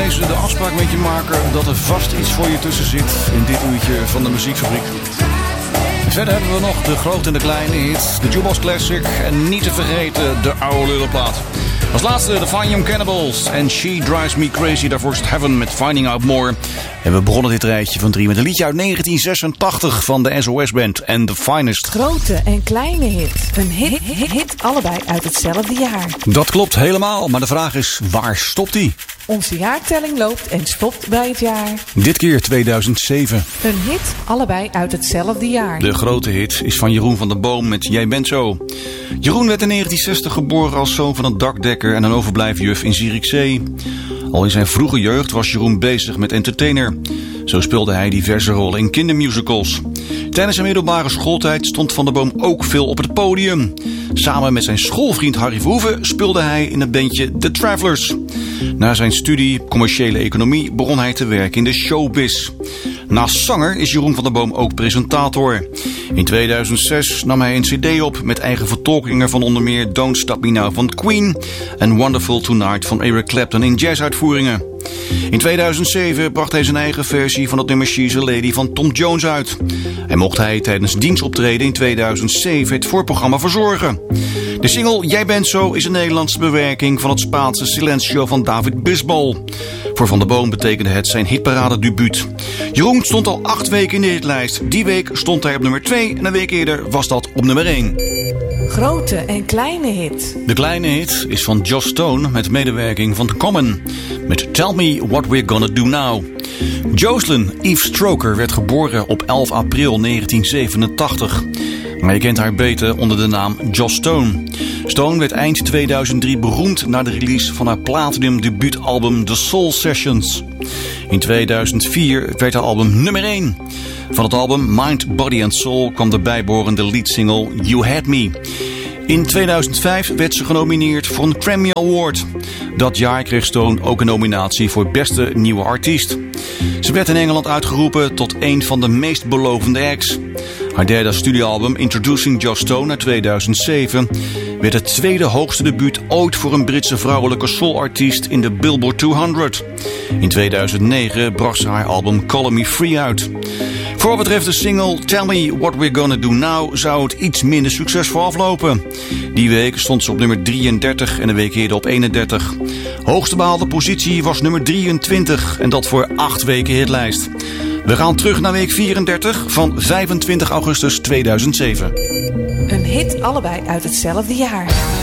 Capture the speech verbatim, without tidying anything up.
deze de afspraak met je maken dat er vast iets voor je tussen zit in dit uurtje van de muziekfabriek. Verder hebben we nog de grote en de kleine hits, de Jukebox Classic en niet te vergeten de oude lullenplaat. Als laatste de Fine Young Cannibals en She Drives Me Crazy. Daarvoor is het Heaven met Finding Out More. En we begonnen dit rijtje van drie met een liedje uit negentien zesentachtig van de S O S Band en The Finest. Grote en kleine hit. Een hit, hit, hit allebei uit hetzelfde jaar. Dat klopt helemaal, maar de vraag is, waar stopt die? Onze jaartelling loopt en stopt bij het jaar. Dit keer tweeduizend zeven. Een hit allebei uit hetzelfde jaar. De grote hit is van Jeroen van der Boom met Jij bent zo. Jeroen werd in negentien zestig geboren als zoon van een dakdekker en een overblijfjuf in Zierikzee. Al in zijn vroege jeugd was Jeroen bezig met entertainer. Zo speelde hij diverse rollen in kindermusicals. Tijdens zijn middelbare schooltijd stond Van der Boom ook veel op het podium. Samen met zijn schoolvriend Harry Verhoeven speelde hij in het bandje The Travelers. Na zijn studie commerciële economie begon hij te werken in de showbiz. Naast zanger is Jeroen van der Boom ook presentator. In tweeduizend zes nam hij een cd op met eigen vertolkingen van onder meer Don't Stop Me Now van Queen en Wonderful Tonight van Eric Clapton in jazzuitvoeringen. In tweeduizend zeven bracht hij zijn eigen versie van het nummer She's a Lady van Tom Jones uit. En mocht hij tijdens dienstoptreden in tweeduizend zeven het voorprogramma verzorgen. De single Jij bent zo is een Nederlandse bewerking van het Spaanse Silencio van David Bisbal. Voor Van der Boom betekende het zijn hitparade debuut. Jeroen stond al acht weken in de hitlijst. Die week stond hij op nummer twee en een week eerder was dat op nummer één. Grote en kleine hit. De kleine hit is van Joss Stone met medewerking van The Common. Met Tell Me What We're Gonna Do Now. Jocelyn Eve Stroker werd geboren op elf april negentien zevenentachtig. Maar je kent haar beter onder de naam Joss Stone. Stone werd eind tweeduizend drie beroemd na de release van haar platinum debuutalbum The Soul Sessions. In tweeduizend vier werd haar album nummer één. Van het album Mind, Body and Soul kwam de bijbehorende leadsingle You Had Me. In tweeduizend vijf werd ze genomineerd voor een Grammy Award. Dat jaar kreeg Stone ook een nominatie voor beste nieuwe artiest. Ze werd in Engeland uitgeroepen tot een van de meest belovende acts. Haar derde studioalbum Introducing Joss Stone uit tweeduizend zeven werd het tweede hoogste debuut ooit voor een Britse vrouwelijke soulartiest in de Billboard tweehonderd. In tweeduizend negen bracht ze haar album Color Me Free uit. Voor wat betreft de single Tell Me What We're Gonna Do Now zou het iets minder succesvol aflopen. Die week stond ze op nummer drieëndertig en een week eerder op eenendertig. Hoogste behaalde positie was nummer drieëntwintig en dat voor acht weken hitlijst. We gaan terug naar week vierendertig van vijfentwintig augustus tweeduizend zeven. Een hit allebei uit hetzelfde jaar.